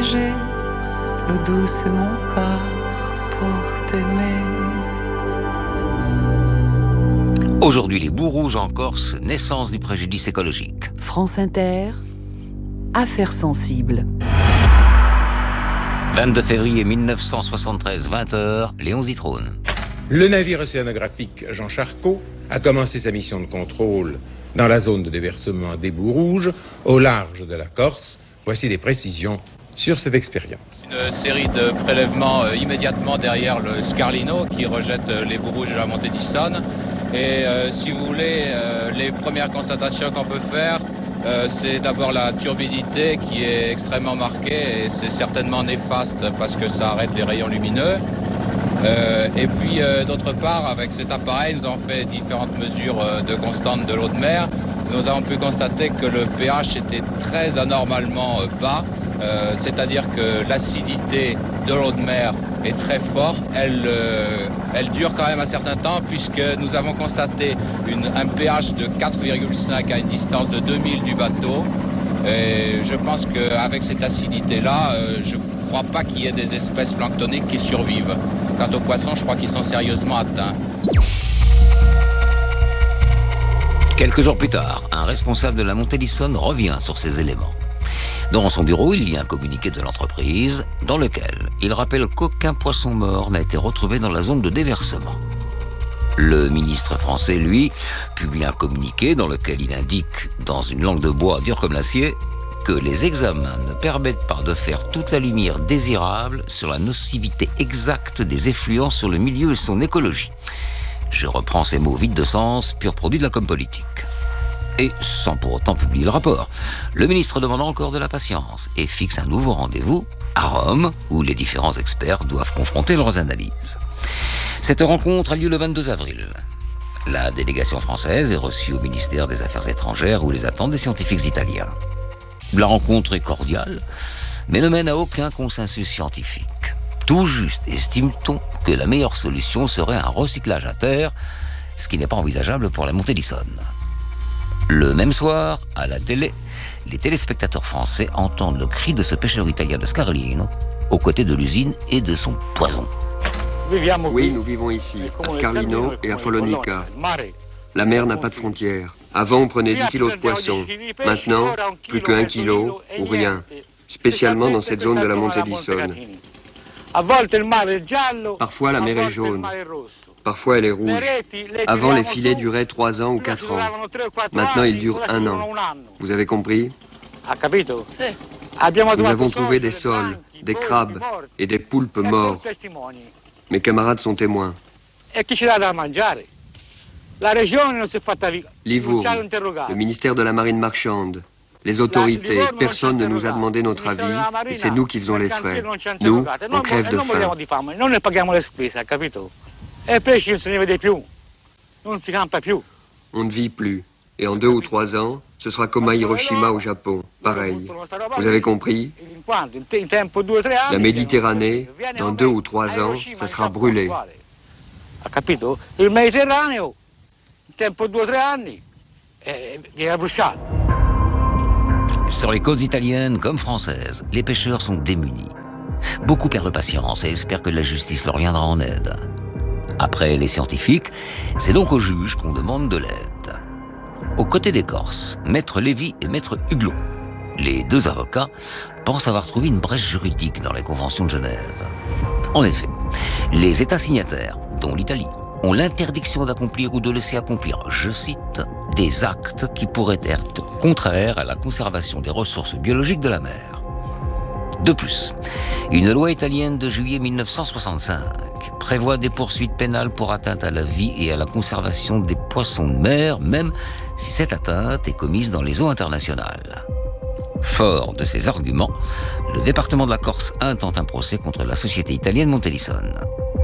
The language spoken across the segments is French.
léger, l'eau douce est mon corps pour t'aimer. Aujourd'hui, les boues rouges en Corse, naissance du préjudice écologique. France Inter, affaires sensibles. 22 février 1973, 20h, Léon Zitrone. Le navire océanographique Jean Charcot a commencé sa mission de contrôle dans la zone de déversement des boues rouges, au large de la Corse. Voici des précisions sur cette expérience. Une série de prélèvements immédiatement derrière le Scarlino qui rejette les boues rouges de la montée d'Issonne. Et si vous voulez, les premières constatations qu'on peut faire, c'est d'abord la turbidité qui est extrêmement marquée et c'est certainement néfaste parce que ça arrête les rayons lumineux. Et puis d'autre part, avec cet appareil, nous avons fait différentes mesures de constante de l'eau de mer. Nous avons pu constater que le pH était très anormalement bas, c'est-à-dire que l'acidité de l'eau de mer est très forte. Elle dure quand même un certain temps puisque nous avons constaté un pH de 4,5 à une distance de 2000 du bateau. Et je pense qu'avec cette acidité-là, je ne crois pas qu'il y ait des espèces planctoniques qui survivent. Quant aux poissons, je crois qu'ils sont sérieusement atteints. Quelques jours plus tard, un responsable de la montée d'Issonne revient sur ces éléments. Dans son bureau, il y a un communiqué de l'entreprise dans lequel il rappelle qu'aucun poisson mort n'a été retrouvé dans la zone de déversement. Le ministre français, lui, publie un communiqué dans lequel il indique, dans une langue de bois dure comme l'acier, que les examens ne permettent pas de faire toute la lumière désirable sur la nocivité exacte des effluents sur le milieu et son écologie. Je reprends ces mots vides de sens, pur produit de la com politique. Et sans pour autant publier le rapport, le ministre demande encore de la patience et fixe un nouveau rendez-vous à Rome, où les différents experts doivent confronter leurs analyses. Cette rencontre a lieu le 22 avril. La délégation française est reçue au ministère des Affaires étrangères où les attendent des scientifiques italiens. La rencontre est cordiale, mais ne mène à aucun consensus scientifique. Tout juste estime-t-on que la meilleure solution serait un recyclage à terre, ce qui n'est pas envisageable pour la montée d'Issonne. Le même soir, à la télé, les téléspectateurs français entendent le cri de ce pêcheur italien de Scarlino, aux côtés de l'usine et de son poison. Oui, nous vivons ici, à Scarlino et à Follonica. La mer n'a pas de frontières. Avant, on prenait 10 kilos de poissons. Maintenant, plus que 1 kilo ou rien, spécialement dans cette zone de la montée d'Issonne. Parfois, la mer est jaune. Parfois, elle est rouge. Avant, les filets duraient 3 ans ou 4 ans. Maintenant, ils durent 1 an. Vous avez compris? Nous avons trouvé des sols, des crabes et des poulpes morts. Mes camarades sont témoins. Livourne, le ministère de la Marine marchande, les autorités, personne ne nous a demandé notre avis et c'est nous qui faisons les frais. Nous, on crève de faim. On ne vit plus. Et en 2 ou 3 ans, ce sera comme à Hiroshima au Japon. Pareil. Vous avez compris? La Méditerranée, dans 2 ou 3 ans, ça sera brûlé. Sur les côtes italiennes comme françaises, les pêcheurs sont démunis. Beaucoup perdent patience et espèrent que la justice leur viendra en aide. Après les scientifiques, c'est donc aux juges qu'on demande de l'aide. Aux côtés des Corses, Maître Lévy et Maître Huglot, les 2 avocats, pensent avoir trouvé une brèche juridique dans les conventions de Genève. En effet, les États signataires, dont l'Italie, ont l'interdiction d'accomplir ou de laisser accomplir, je cite, des actes qui pourraient être contraires à la conservation des ressources biologiques de la mer. De plus, une loi italienne de juillet 1965 prévoit des poursuites pénales pour atteinte à la vie et à la conservation des poissons de mer, même si cette atteinte est commise dans les eaux internationales. Fort de ces arguments, le département de la Corse intente un procès contre la société italienne Montée d'Issonne.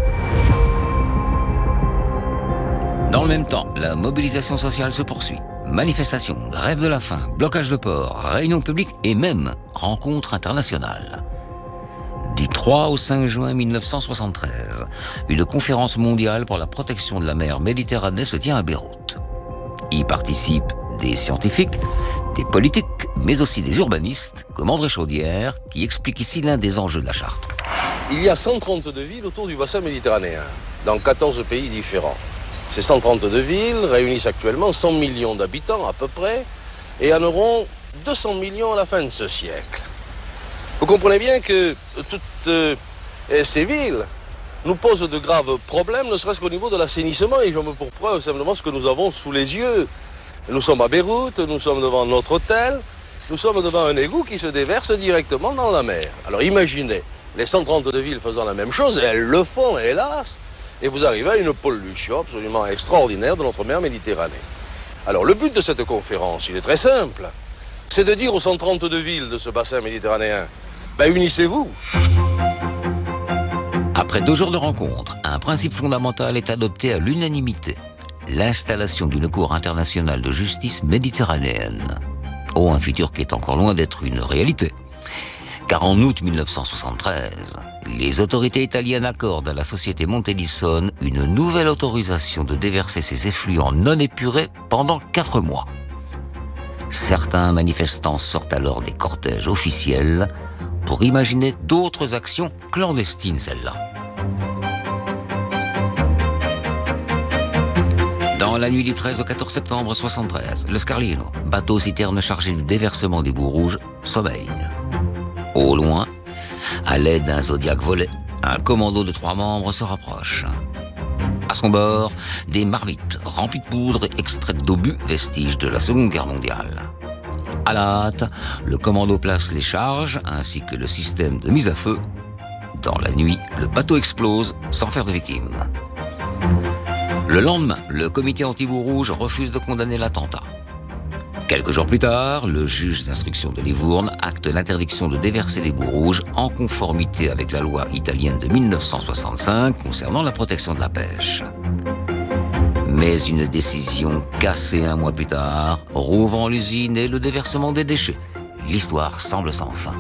Dans le même temps, la mobilisation sociale se poursuit. Manifestations, grève de la faim, blocage de ports, réunions publiques et même rencontres internationales. Du 3 au 5 juin 1973, une conférence mondiale pour la protection de la mer Méditerranée se tient à Beyrouth. Y participent des scientifiques, des politiques, mais aussi des urbanistes, comme André Chaudière, qui explique ici l'un des enjeux de la Charte. Il y a 132 villes autour du bassin méditerranéen, dans 14 pays différents. Ces 132 villes réunissent actuellement 100 millions d'habitants à peu près, et en auront 200 millions à la fin de ce siècle. Vous comprenez bien que toutes ces villes nous posent de graves problèmes, ne serait-ce qu'au niveau de l'assainissement, et j'en veux pour preuve simplement ce que nous avons sous les yeux. Nous sommes à Beyrouth, nous sommes devant notre hôtel, nous sommes devant un égout qui se déverse directement dans la mer. Alors imaginez, les 132 villes faisant la même chose, et elles le font, hélas, et vous arrivez à une pollution absolument extraordinaire de notre mer Méditerranée. Alors le but de cette conférence, il est très simple, c'est de dire aux 132 villes de ce bassin méditerranéen, unissez-vous. Après 2 jours de rencontres, un principe fondamental est adopté à l'unanimité. L'installation d'une cour internationale de justice méditerranéenne. Oh, un futur qui est encore loin d'être une réalité. Car en août 1973, les autorités italiennes accordent à la société Montedison une nouvelle autorisation de déverser ses effluents non épurés pendant 4 mois. Certains manifestants sortent alors des cortèges officiels pour imaginer d'autres actions clandestines, celles-là. Dans la nuit du 13 au 14 septembre 1973, le Scarlino, bateau-citerne chargé du déversement des boues rouges, sommeille. Au loin, à l'aide d'un Zodiac volé, un commando de 3 membres se rapproche. À son bord, des marmites remplies de poudre et extraites d'obus, vestiges de la Seconde Guerre mondiale. À la hâte, le commando place les charges ainsi que le système de mise à feu. Dans la nuit, le bateau explose sans faire de victimes. Le lendemain, le comité anti-boues rouges refuse de condamner l'attentat. Quelques jours plus tard, le juge d'instruction de Livourne acte l'interdiction de déverser les boues rouges en conformité avec la loi italienne de 1965 concernant la protection de la pêche. Mais une décision cassée 1 mois plus tard, rouvrant l'usine et le déversement des déchets. L'histoire semble sans fin.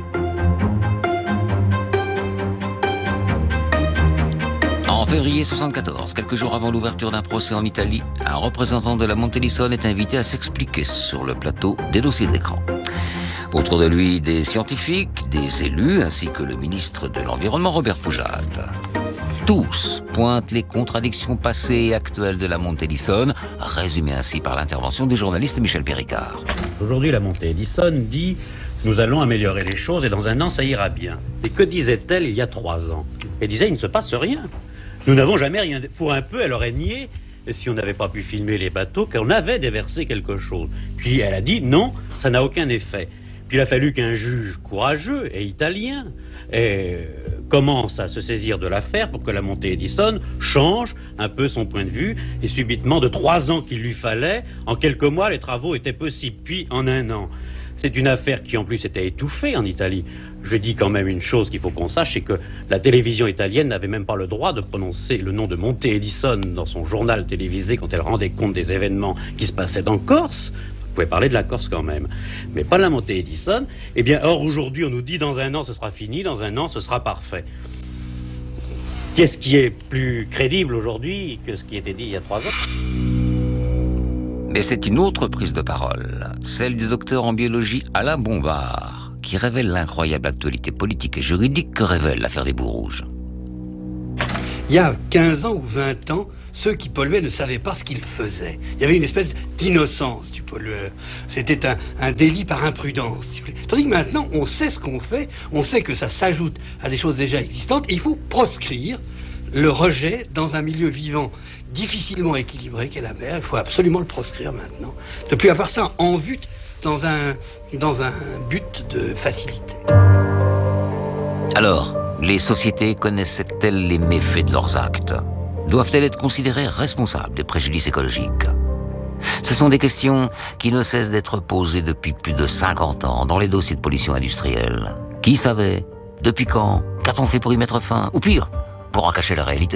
En février 1974, quelques jours avant l'ouverture d'un procès en Italie, un représentant de la Montedison est invité à s'expliquer sur le plateau des dossiers d'écran. Autour de lui, des scientifiques, des élus, ainsi que le ministre de l'Environnement, Robert Poujade. Tous pointent les contradictions passées et actuelles de la Montedison, résumées ainsi par l'intervention du journaliste Michel Péricard. Aujourd'hui, la Montedison dit « Nous allons améliorer les choses et dans 1 an, ça ira bien ». Et que disait-elle il y a 3 ans? Elle disait « Il ne se passe rien. Nous n'avons jamais rien... » Pour un peu, elle aurait nié, si on n'avait pas pu filmer les bateaux, qu'on avait déversé quelque chose. Puis elle a dit « Non, ça n'a aucun effet ». Puis il a fallu qu'un juge courageux et italien commence à se saisir de l'affaire pour que la Montedison change un peu son point de vue. Et subitement, de 3 ans qu'il lui fallait, en quelques mois, les travaux étaient possibles. Puis en 1 an. C'est une affaire qui en plus était étouffée en Italie. Je dis quand même une chose qu'il faut qu'on sache, c'est que la télévision italienne n'avait même pas le droit de prononcer le nom de Montedison dans son journal télévisé quand elle rendait compte des événements qui se passaient en Corse. Vous pouvez parler de la Corse quand même, mais pas de la Montedison. Eh bien, or aujourd'hui, on nous dit dans 1 an ce sera fini, dans 1 an ce sera parfait. Qu'est-ce qui est plus crédible aujourd'hui que ce qui était dit il y a 3 ans? Mais c'est une autre prise de parole, celle du docteur en biologie Alain Bombard, qui révèle l'incroyable actualité politique et juridique que révèle l'affaire des boues rouges. Il y a 15 ans ou 20 ans, ceux qui polluaient ne savaient pas ce qu'ils faisaient. Il y avait une espèce d'innocence du pollueur. C'était un délit par imprudence. Si vous voulez. Tandis que maintenant, on sait ce qu'on fait, on sait que ça s'ajoute à des choses déjà existantes, et il faut proscrire le rejet dans un milieu vivant difficilement équilibré qu'est la mer. Il faut absolument le proscrire maintenant. De plus avoir ça en vue dans un but de facilité. Alors, les sociétés connaissaient-elles les méfaits de leurs actes? Doivent-elles être considérées responsables des préjudices écologiques? Ce sont des questions qui ne cessent d'être posées depuis plus de 50 ans dans les dossiers de pollution industrielle. Qui savait? Depuis quand? Qu'a-t-on fait pour y mettre fin? Ou pire, pour en cacher la réalité?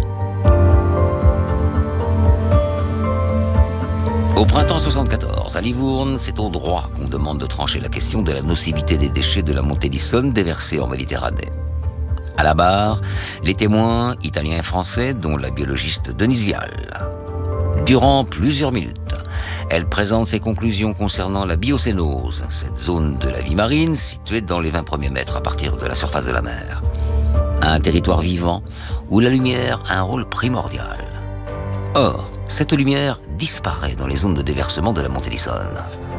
Au printemps 1974, à Livourne, c'est au droit qu'on demande de trancher la question de la nocivité des déchets de la Montedison déversés en Méditerranée. À la barre, les témoins italiens et français, dont la biologiste Denise Vial. Durant plusieurs minutes, elle présente ses conclusions concernant la biocénose, cette zone de la vie marine située dans les 20 premiers mètres à partir de la surface de la mer. Un territoire vivant où la lumière a un rôle primordial. Or, cette lumière disparaît dans les zones de déversement de la montée d'Issonne.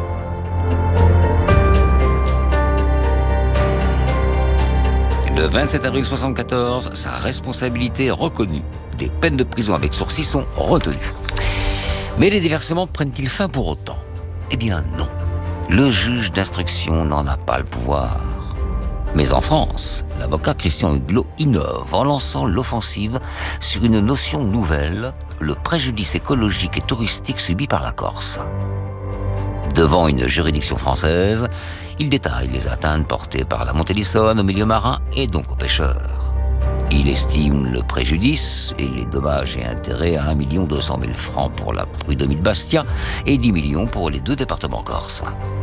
Le 27 avril 1974, sa responsabilité est reconnue. Des peines de prison avec sursis sont retenues. Mais les déversements prennent-ils fin pour autant? Eh bien non. Le juge d'instruction n'en a pas le pouvoir. Mais en France, l'avocat Christian Huguelot innove en lançant l'offensive sur une notion nouvelle, le préjudice écologique et touristique subi par la Corse. Devant une juridiction française, il détaille les atteintes portées par la montée d'Issonne au milieu marin et donc aux pêcheurs. Il estime le préjudice et les dommages et intérêts à 1 200 000 francs pour la prud'homie de Bastia et 10 millions pour les 2 départements corses.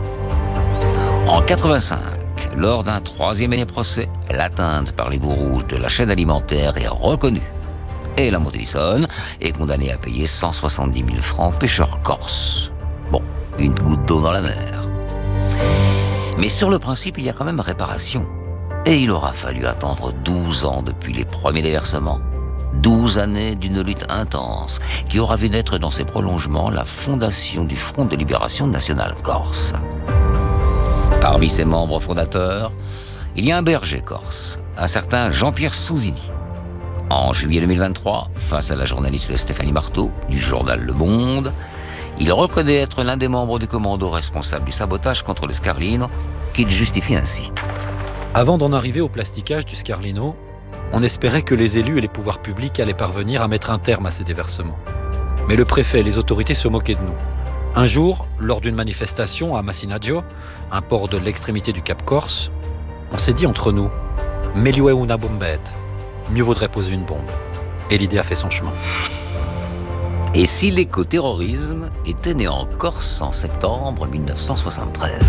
En 85, lors d'un 3e procès, l'atteinte par les boues rouges de la chaîne alimentaire est reconnue. Et la montée d'Issonne est condamnée à payer 170 000 francs aux pêcheurs corses. Bon, une goutte d'eau dans la mer. Mais sur le principe, il y a quand même réparation. Et il aura fallu attendre 12 ans depuis les premiers déversements. 12 années d'une lutte intense qui aura vu naître dans ses prolongements la fondation du Front de Libération Nationale Corse. Parmi ses membres fondateurs, il y a un berger corse, un certain Jean-Pierre Souzini. En juillet 2023, face à la journaliste Stéphanie Marteau du journal Le Monde, il reconnaît être l'un des membres du commando responsable du sabotage contre le Scarlino, qu'il justifie ainsi. Avant d'en arriver au plasticage du Scarlino, on espérait que les élus et les pouvoirs publics allaient parvenir à mettre un terme à ces déversements. Mais le préfet et les autorités se moquaient de nous. Un jour, lors d'une manifestation à Massinaggio, un port de l'extrémité du Cap Corse, on s'est dit entre nous « Meglio è una bombette », mieux vaudrait poser une bombe. Et l'idée a fait son chemin. Et si l'écoterrorisme était né en Corse en septembre 1973 ?